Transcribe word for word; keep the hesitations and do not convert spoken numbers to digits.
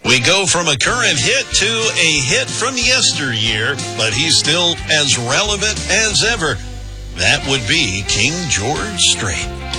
We go from a current hit to a hit from yesteryear, but he's still as relevant as ever. That would be King George Strait.